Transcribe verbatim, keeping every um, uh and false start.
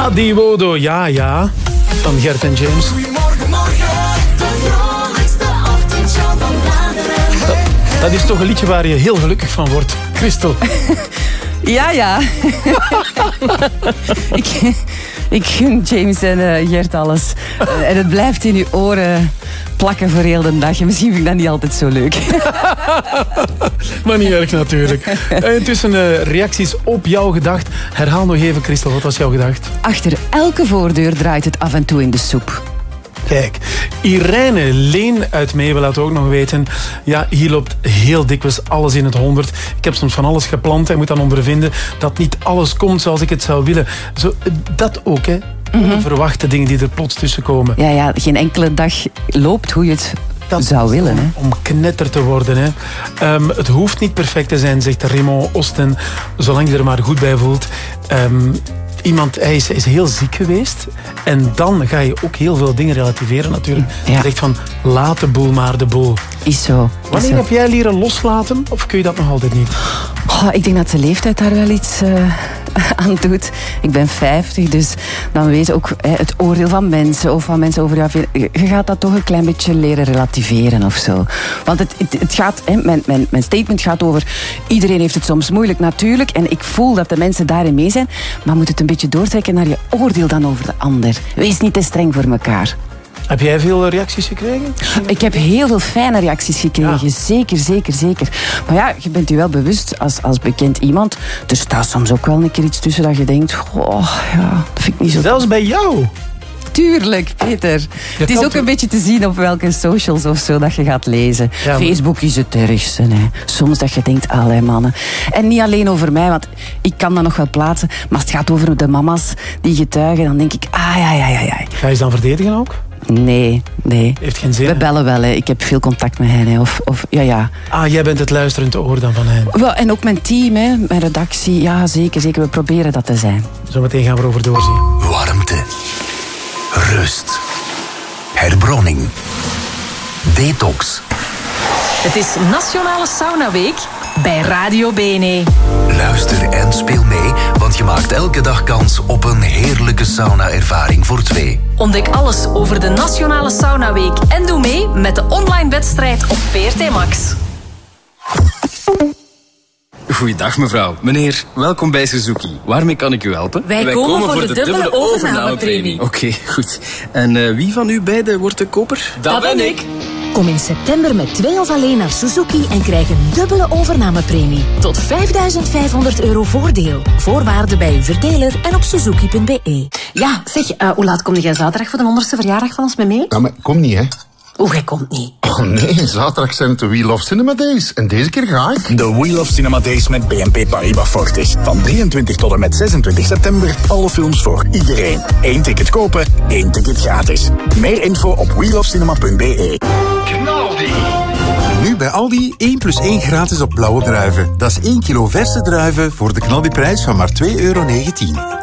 Adiwodo, ja, ja. Van Gert en James. Goedemorgen, morgen. De vrolijkste ochtendshow van Vlaanderen. Dat, dat is toch een liedje waar je heel gelukkig van wordt. Christel. Ja, ja. ik, ik gun James en uh, Gert alles. Uh, en het blijft in uw oren plakken voor heel de dag. En misschien vind ik dat niet altijd zo leuk. Maar niet erg natuurlijk. Uh, intussen uh, reacties op jouw gedacht. Herhaal nog even, Christel, wat was jouw gedacht? Achter elke voordeur draait het af en toe in de soep. Kijk, Irene Leen uit Meeuwen laat ook nog weten. Ja, hier loopt heel dikwijls alles in het honderd. Ik heb soms van alles gepland en moet dan ondervinden dat niet alles komt zoals ik het zou willen. Zo, dat ook, hè. Mm-hmm. Onverwachte dingen die er plots tussen komen. Ja, ja, geen enkele dag loopt hoe je het dat zou willen. Hè? Om knetter te worden. Hè. Um, het hoeft niet perfect te zijn, zegt Raymond Osten. Zolang je er maar goed bij voelt. Um, Iemand, hij is, is heel ziek geweest. En dan ga je ook heel veel dingen relativeren natuurlijk. Ja. Je zegt van, laat de boel maar de boel. Is zo. Wanneer is zo. heb jij leren loslaten? Of kun je dat nog altijd niet? Oh, ik denk dat de leeftijd daar wel iets uh, aan doet. Ik ben vijftig, dus dan weet je ook hè, het oordeel van mensen. Of wat mensen over jou vinden. Je gaat dat toch een klein beetje leren relativeren of zo. Want het, het, het gaat, hè, mijn, mijn, mijn statement gaat over... Iedereen heeft het soms moeilijk, natuurlijk. En ik voel dat de mensen daarin mee zijn. Maar moet het een beetje doortrekken naar je oordeel dan over de ander. Wees niet te streng voor elkaar. Heb jij veel reacties gekregen? Ik heb heel veel fijne reacties gekregen. Ja. Zeker, zeker, zeker. Maar ja, je bent je wel bewust als, als bekend iemand. Er staat soms ook wel een keer iets tussen dat je denkt... Oh, ja, dat vind ik niet zo... Zelfs bij jou? Tuurlijk, Peter. Je het is ook een beetje te zien op welke socials of zo dat je gaat lezen. Ja, maar... Facebook is het ergste. Hè. Soms dat je denkt, allee mannen. En niet alleen over mij, want ik kan dat nog wel plaatsen. Maar als het gaat over de mama's die getuigen, dan denk ik, ah ja, ja, ja, ja. Ga je ze dan verdedigen ook? Nee, nee. Heeft geen zin. We bellen wel, hè. Ik heb veel contact met hen. Hè. Of, of, ja, ja. Ah, jij bent het luisterend oor dan van hen. Wel, en ook mijn team, hè. Mijn redactie. Ja, zeker, zeker. We proberen dat te zijn. Zometeen gaan we erover doorzien. Warmte. Rust. Herbronning. Detox. Het is Nationale Saunaweek bij Radio B N E. Luister en speel mee, want je maakt elke dag kans op een heerlijke sauna-ervaring voor twee. Ontdek alles over de Nationale Saunaweek en doe mee met de online wedstrijd op V R T Max. Goeiedag mevrouw. Meneer, welkom bij Suzuki. Waarmee kan ik u helpen? Wij, Wij komen, komen voor de, de dubbele, dubbele overnamepremie. Oké, okay, goed. En uh, wie van u beiden wordt de koper? Dat, dat ben ik. Kom in september met twee of alleen naar Suzuki en krijg een dubbele overnamepremie. Tot vijfduizend vijfhonderd euro voordeel. Voorwaarden bij uw verdeler en op suzuki punt b e. Ja, zeg, uh, hoe laat kom jij zaterdag voor de honderdste verjaardag van ons mee mee? Ja, maar ik kom niet, hè. Hoe, jij komt niet? Oh nee, zaterdag zijn het de We Love Cinema Days. En deze keer ga ik. De We Love Cinema Days met B N P Paribas Fortis. Van drieëntwintig tot en met zesentwintig september. Alle films voor iedereen. Eén ticket kopen, één ticket gratis. Meer info op we love cinema punt b e. Knaldi. Nu bij Aldi één plus één gratis op blauwe druiven. Dat is één kilo verse druiven voor de knaldiprijs van maar twee euro negentien.